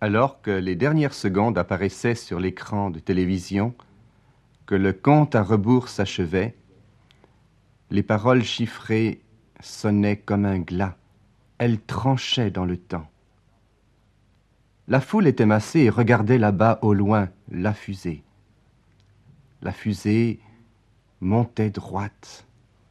Alors que les dernières secondes apparaissaient sur l'écran de télévision, que le compte à rebours s'achevait, les paroles chiffrées sonnaient comme un glas. Elles tranchaient dans le temps. La foule était massée et regardait là-bas au loin la fusée. La fusée montait droite.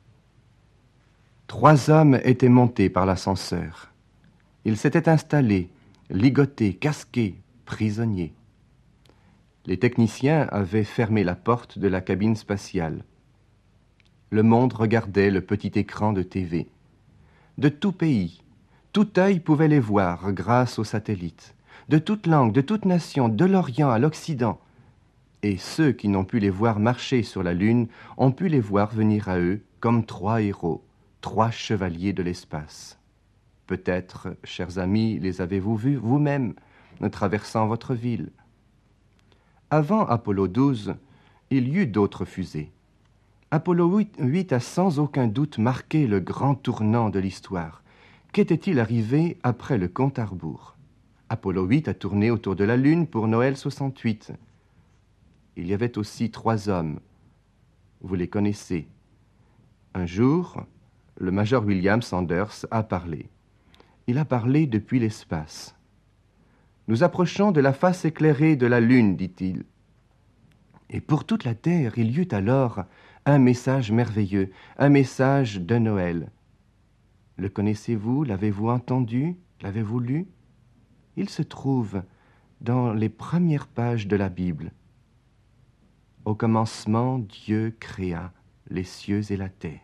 3 hommes étaient montés par l'ascenseur. Ils s'étaient installés, ligotés, casqués, prisonniers. Les techniciens avaient fermé la porte de la cabine spatiale. Le monde regardait le petit écran de TV. De tout pays, tout œil pouvait les voir grâce aux satellites. De toute langue, de toute nation, de l'Orient à l'Occident. Et ceux qui n'ont pu les voir marcher sur la Lune ont pu les voir venir à eux comme 3 héros, 3 chevaliers de l'espace. Peut-être, chers amis, les avez-vous vus vous-même, traversant votre ville. Avant Apollo 12, il y eut d'autres fusées. Apollo 8 a sans aucun doute marqué le grand tournant de l'histoire. Qu'était-il arrivé après le compte à rebours? Apollo 8 a tourné autour de la Lune pour Noël 68. Il y avait aussi 3 hommes. Vous les connaissez. Un jour, le major William Sanders a parlé. Il a parlé depuis l'espace. Nous approchons de la face éclairée de la Lune, dit-il. Et pour toute la Terre, il y eut alors un message merveilleux, un message de Noël. Le connaissez-vous? L'avez-vous entendu? L'avez-vous lu? Il se trouve dans les premières pages de la Bible. Au commencement, Dieu créa les cieux et la terre.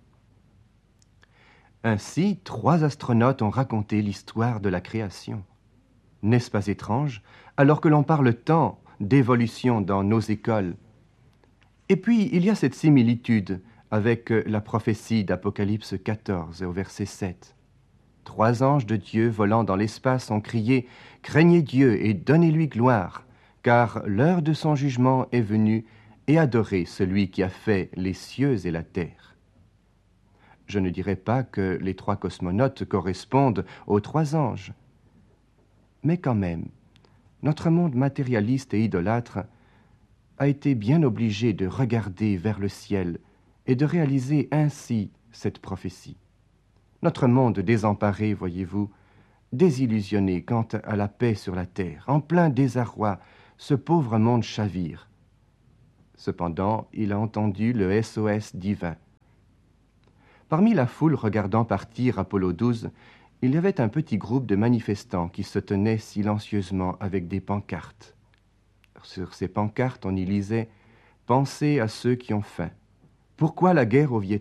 Ainsi, 3 astronautes ont raconté l'histoire de la création. N'est-ce pas étrange, alors que l'on parle tant d'évolution dans nos écoles? Et puis, il y a cette similitude avec la prophétie d'Apocalypse 14 au verset 7. 3 anges de Dieu volant dans l'espace ont crié « Craignez Dieu et donnez-lui gloire, car l'heure de son jugement est venue, et adorez celui qui a fait les cieux et la terre. » Je ne dirais pas que les 3 cosmonautes correspondent aux 3 anges. Mais quand même, notre monde matérialiste et idolâtre a été bien obligé de regarder vers le ciel et de réaliser ainsi cette prophétie. Notre monde désemparé, voyez-vous, désillusionné quant à la paix sur la terre, en plein désarroi, ce pauvre monde chavire. Cependant, il a entendu le SOS divin. Parmi la foule regardant partir Apollo 12, il y avait un petit groupe de manifestants qui se tenaient silencieusement avec des pancartes. Sur ces pancartes, on y lisait « Pensez à ceux qui ont faim. Pourquoi la guerre au Vietnam ?»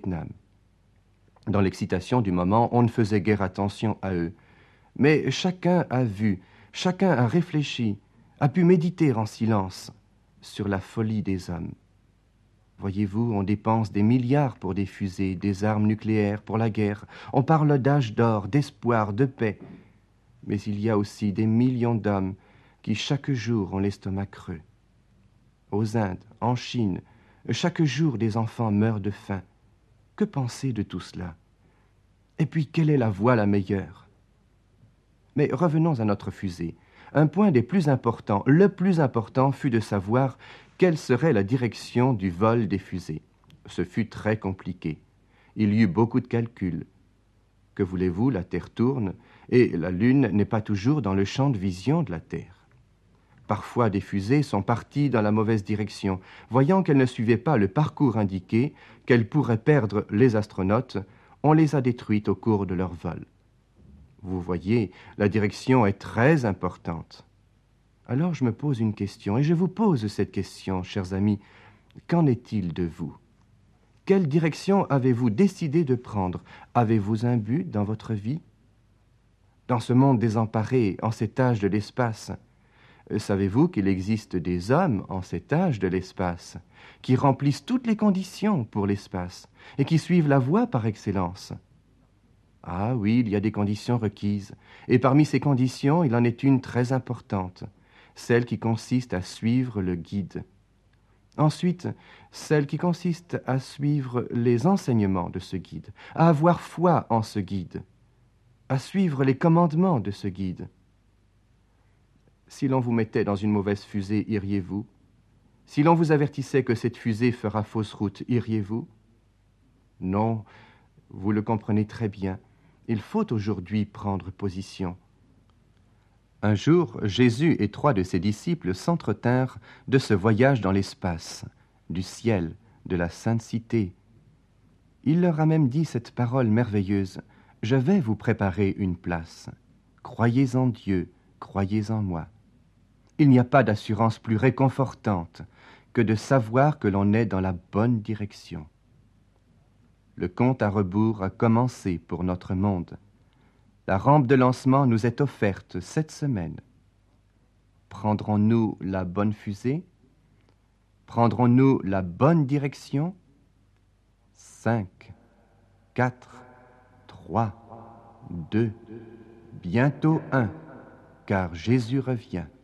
Dans l'excitation du moment, on ne faisait guère attention à eux. Mais chacun a vu, chacun a réfléchi, a pu méditer en silence sur la folie des hommes. Voyez-vous, on dépense des milliards pour des fusées, des armes nucléaires, pour la guerre. On parle d'âge d'or, d'espoir, de paix. Mais il y a aussi des millions d'hommes qui chaque jour ont l'estomac creux. Aux Indes, en Chine, chaque jour des enfants meurent de faim. Que penser de tout cela? Et puis, quelle est la voie la meilleure? Mais revenons à notre fusée. Un point des plus importants, le plus important, fut de savoir quelle serait la direction du vol des fusées. Ce fut très compliqué. Il y eut beaucoup de calculs. Que voulez-vous, la Terre tourne, et la Lune n'est pas toujours dans le champ de vision de la Terre. Parfois, des fusées sont parties dans la mauvaise direction. Voyant qu'elles ne suivaient pas le parcours indiqué, qu'elles pourraient perdre les astronautes, on les a détruites au cours de leur vol. Vous voyez, la direction est très importante. Alors je me pose une question, et je vous pose cette question, chers amis. Qu'en est-il de vous? Quelle direction avez-vous décidé de prendre? Avez-vous un but dans votre vie? Dans ce monde désemparé, en cet âge de l'espace, savez-vous qu'il existe des hommes en cet âge de l'espace qui remplissent toutes les conditions pour l'espace et qui suivent la voie par excellence? Ah oui, il y a des conditions requises, et parmi ces conditions, il en est une très importante, celle qui consiste à suivre le guide. Ensuite, celle qui consiste à suivre les enseignements de ce guide, à avoir foi en ce guide, à suivre les commandements de ce guide. Si l'on vous mettait dans une mauvaise fusée, iriez-vous? Si l'on vous avertissait que cette fusée fera fausse route, iriez-vous? Non, vous le comprenez très bien. Il faut aujourd'hui prendre position. Un jour, Jésus et 3 de ses disciples s'entretinrent de ce voyage dans l'espace, du ciel, de la sainte cité. Il leur a même dit cette parole merveilleuse: « Je vais vous préparer une place. Croyez en Dieu, croyez en moi. » Il n'y a pas d'assurance plus réconfortante que de savoir que l'on est dans la bonne direction. Le compte à rebours a commencé pour notre monde. La rampe de lancement nous est offerte cette semaine. Prendrons-nous la bonne fusée? Prendrons-nous la bonne direction? 5, 4, 3, 2, bientôt 1, car Jésus revient.